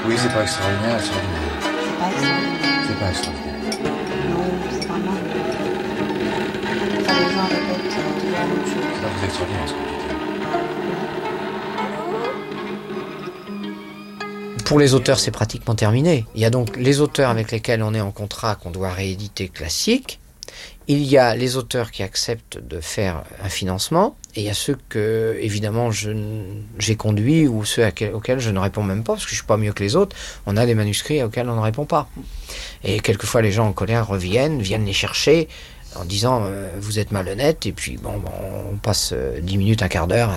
Oui, c'est pas extraordinaire, c'est C'est pas extraordinaire. pas extraordinaire. Non, c'est vraiment... Enfin, les gens répètent toujours la même chose. C'est pas très extraordinaire ce que vous dites. Pour les auteurs, c'est pratiquement terminé. Il y a donc les auteurs avec lesquels on est en contrat qu'on doit rééditer classique. Il y a les auteurs qui acceptent de faire un financement. Et il y a ceux que, évidemment, j'ai conduits ou ceux auxquels je ne réponds même pas parce que je ne suis pas mieux que les autres. On a des manuscrits auxquels on ne répond pas. Et quelquefois, les gens en colère viennent les chercher en disant vous êtes malhonnête, et puis on passe 10 minutes, un quart d'heure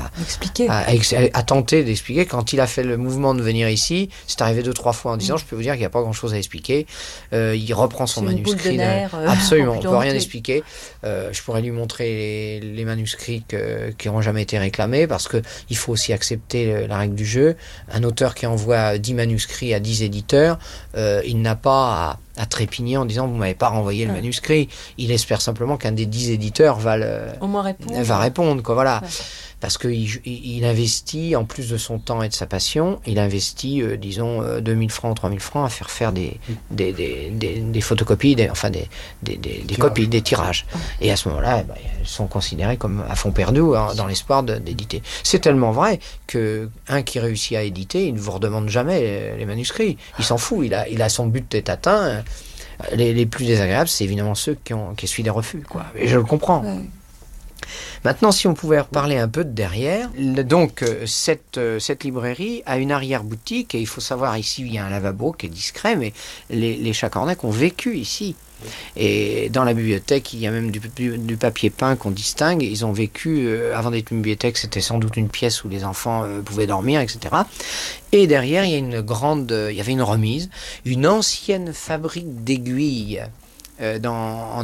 à tenter d'expliquer. Quand il a fait le mouvement de venir ici, c'est arrivé 2-3 fois en disant je peux vous dire qu'il n'y a pas grand chose à expliquer. Il reprend son manuscrit. Absolument, on ne peut rien expliquer. Je pourrais lui montrer les manuscrits qui n'ont jamais été réclamés, parce qu'il faut aussi accepter la règle du jeu. Un auteur qui envoie 10 manuscrits à 10 éditeurs, il n'a pas à trépigner en disant vous m'avez pas renvoyé le manuscrit. Il espère simplement qu'un des 10 éditeurs va répondre, quoi, voilà. Ouais. Parce qu'il investit, en plus de son temps et de sa passion, il investit, 2000 francs, 3000 francs à faire des photocopies, des copies, des tirages. Et à ce moment-là, elles sont considérées comme à fond perdu, dans l'espoir d'éditer. C'est tellement vrai qu'un qui réussit à éditer, il ne vous redemande jamais les manuscrits. Il s'en fout, il a son but est atteint. Les plus désagréables, c'est évidemment ceux qui essuient des refus, quoi. Et je le comprends. Ouais. Maintenant, si on pouvait reparler un peu de derrière, donc cette librairie a une arrière-boutique, et il faut savoir, ici il y a un lavabo qui est discret, mais les Chacornac ont vécu ici. Et dans la bibliothèque, il y a même du papier peint qu'on distingue. Ils ont vécu, avant d'être une bibliothèque, c'était sans doute une pièce où les enfants pouvaient dormir, etc. Et derrière, il y avait une remise, une ancienne fabrique d'aiguilles. En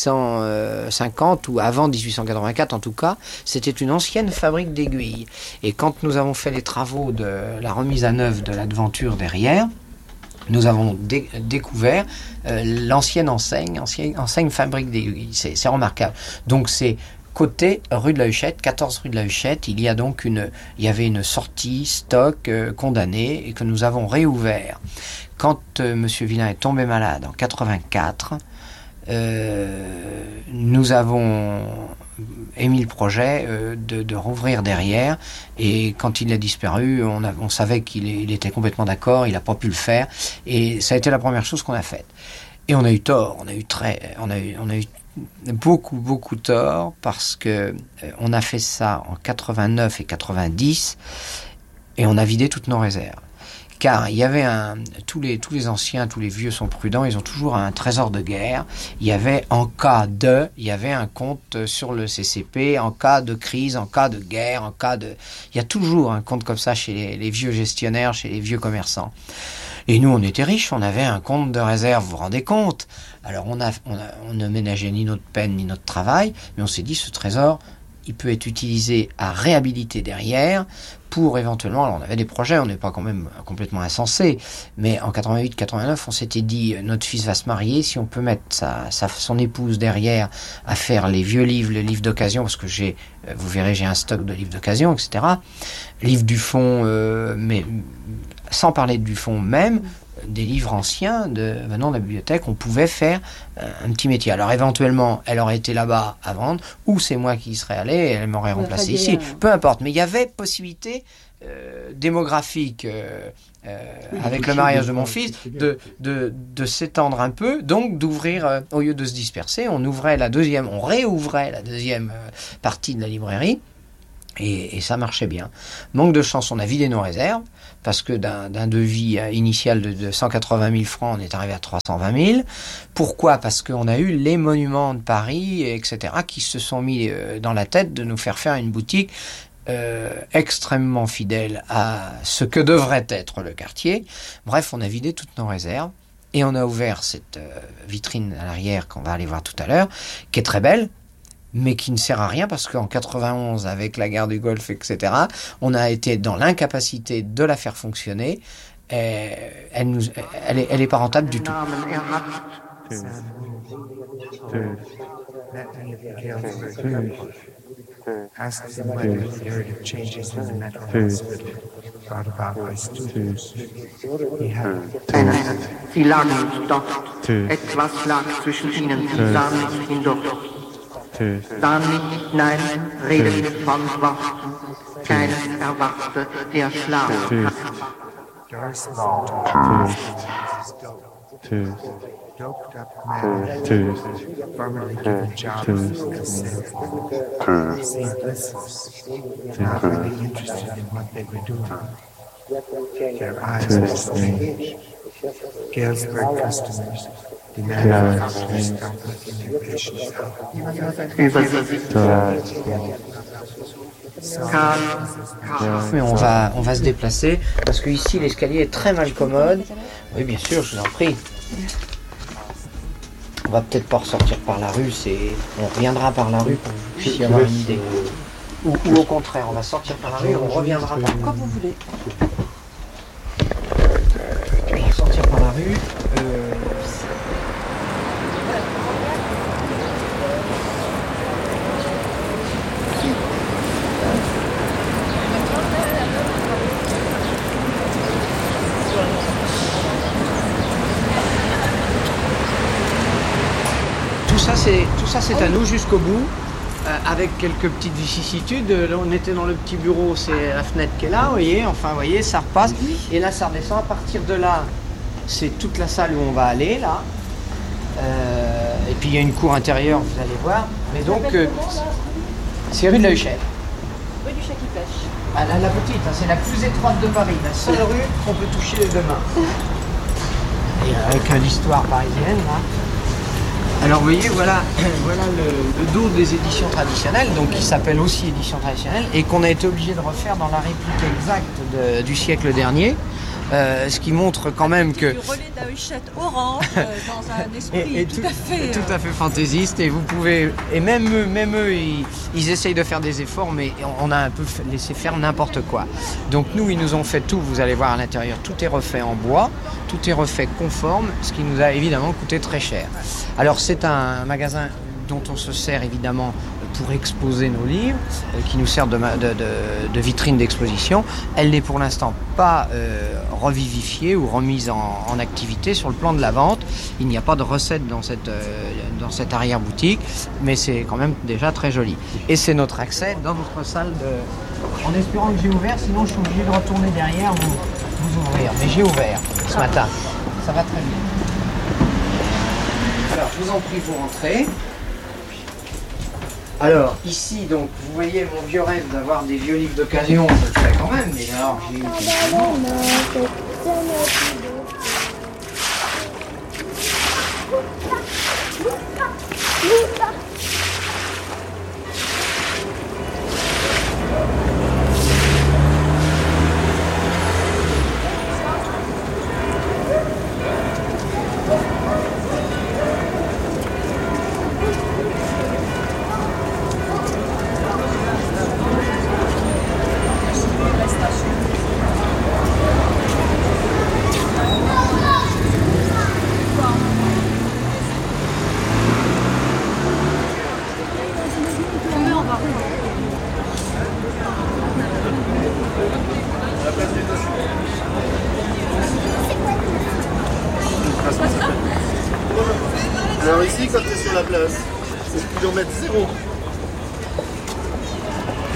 1850 ou avant 1884 en tout cas, c'était une ancienne fabrique d'aiguilles. Et quand nous avons fait les travaux de la remise à neuf de la devanture derrière, nous avons découvert l'ancienne enseigne fabrique d'aiguilles. C'est remarquable. Donc c'est côté rue de la Huchette, 14 rue de la Huchette, il y avait une sortie stock condamnée et que nous avons réouvert. Quand M. Villain est tombé malade en 84, nous avons émis le projet de rouvrir derrière, et quand il a disparu, on savait qu'il était complètement d'accord, il n'a pas pu le faire, et ça a été la première chose qu'on a faite. Et on a eu tort, on a eu beaucoup tort, parce que on a fait ça en 89 et 90, et on a vidé toutes nos réserves. Car il y avait tous les anciens, tous les vieux sont prudents, ils ont toujours un trésor de guerre. Il y avait il y avait un compte sur le CCP, en cas de crise, en cas de guerre, il y a toujours un compte comme ça chez les vieux gestionnaires, chez les vieux commerçants. Et nous, on était riches, on avait un compte de réserve, vous vous rendez compte? Alors on ne ménageait ni notre peine, ni notre travail, mais on s'est dit, ce trésor, il peut être utilisé à réhabiliter derrière pour éventuellement, alors on avait des projets, on n'est pas quand même complètement insensé, mais en 88-89, on s'était dit, notre fils va se marier, si on peut mettre son épouse derrière à faire les vieux livres, les livres d'occasion, parce que vous verrez, j'ai un stock de livres d'occasion, etc. Livres du fond, mais sans parler du fond même, des livres anciens venant de la bibliothèque, on pouvait faire un petit métier. Alors éventuellement, elle aurait été là-bas à vendre, ou c'est moi qui y serais allé et elle m'aurait remplacé ici. Peu importe, mais il y avait possibilité démographique avec le mariage de mon fils de s'étendre un peu, donc d'ouvrir, au lieu de se disperser, on réouvrait la deuxième partie de la librairie. Et ça marchait bien. Manque de chance, on a vidé nos réserves, parce que d'un devis initial de 180 000 francs, on est arrivé à 320 000. Pourquoi? Parce qu'on a eu les monuments de Paris, etc., qui se sont mis dans la tête de nous faire une boutique extrêmement fidèle à ce que devrait être le quartier. Bref, on a vidé toutes nos réserves, et on a ouvert cette vitrine à l'arrière, qu'on va aller voir tout à l'heure, qui est très belle, mais qui ne sert à rien, parce qu'en 91, avec la guerre du Golfe, etc., on a été dans l'incapacité de la faire fonctionner. Elle est pas rentable du tout. Asks him whether he heard of changes in the mental hospital brought about by students. He had Sie lagen dort. Etwas lag zwischen ihnen. Sie sahen nicht hindurch. Sahen nicht, nein, redeten von was. Keines erwachte, der Schlaf hat. Doris Walton, doped up man, formerly given jobs as seemed listless, not really interested in what they were doing. Their eyes were strange. Galesburg customers demanded doctors stop looking their patients out. Mais on va se déplacer parce que ici l'escalier est très mal commode. Oui, bien sûr, je vous en prie. On va peut-être pas ressortir par la rue, on reviendra par la rue pour que vous puissiez avoir une idée. Ou au contraire, on va sortir par la rue et on reviendra par Comme vous voulez. On va sortir par la rue. Tout ça c'est à nous jusqu'au bout, avec quelques petites vicissitudes. Là on était dans le petit bureau, c'est la fenêtre qui est là, vous voyez, enfin vous voyez, ça repasse. Et là ça redescend, à partir de là, c'est toute la salle où on va aller, là. Et puis il y a une cour intérieure, vous allez voir. Mais donc, c'est rue de la Huchette. Rue du Chat qui pêche. Ah, la petite, hein, c'est la plus étroite de Paris, la seule rue qu'on peut toucher les deux mains. Et avec l'histoire parisienne, là. Alors vous voyez, voilà le dos des éditions traditionnelles, donc qui s'appelle aussi éditions traditionnelles, et qu'on a été obligé de refaire dans la réplique exacte du siècle dernier, ce qui montre quand même que... Du relais de la Huchette orange dans un esprit tout à fait fantaisiste, et vous pouvez... Et même eux ils essayent de faire des efforts, mais on a un peu laissé faire n'importe quoi. Donc nous, ils nous ont fait tout, vous allez voir à l'intérieur, tout est refait en bois, tout est refait conforme, ce qui nous a évidemment coûté très cher. Alors c'est un magasin dont on se sert évidemment pour exposer nos livres, qui nous sert de vitrine d'exposition. Elle n'est pour l'instant pas revivifiée ou remise en activité sur le plan de la vente. Il n'y a pas de recette dans cette arrière-boutique, mais c'est quand même déjà très joli. Et c'est notre accès dans notre salle en espérant que j'ai ouvert, sinon je suis obligé de retourner derrière vous ouvrir. Mais j'ai ouvert ce matin. Ça va très bien. Alors, je vous en prie, vous rentrez. Alors, ici, donc, vous voyez mon vieux rêve d'avoir des vieux livres d'occasion, je le fais quand même, mais alors, j'ai eu Alors ici, quand tu es sur la place, c'est kilomètre zéro.